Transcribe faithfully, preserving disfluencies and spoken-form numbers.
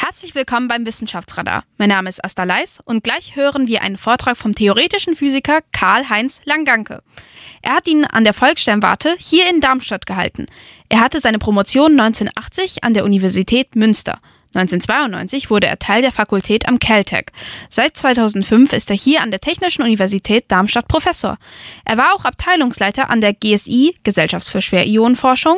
Herzlich willkommen beim Wissenschaftsradar. Mein Name ist Asta Leis und gleich hören wir einen Vortrag vom theoretischen Physiker Karl-Heinz Langanke. Er hat ihn an der Volkssternwarte hier in Darmstadt gehalten. Er hatte seine Promotion neunzehnhundertachtzig an der Universität Münster. neunzehnhundertzweiundneunzig wurde er Teil der Fakultät am Caltech. Seit zweitausendfünf ist er hier an der Technischen Universität Darmstadt Professor. Er war auch Abteilungsleiter an der G S I, Gesellschaft für Schwerionenforschung,